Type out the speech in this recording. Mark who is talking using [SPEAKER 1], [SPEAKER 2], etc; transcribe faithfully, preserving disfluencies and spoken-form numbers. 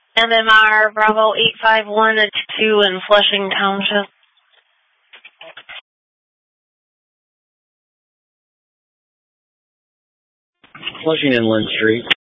[SPEAKER 1] M M R Bravo eight five one, it's two in Flushing Township.
[SPEAKER 2] Flushing and Lynn Street.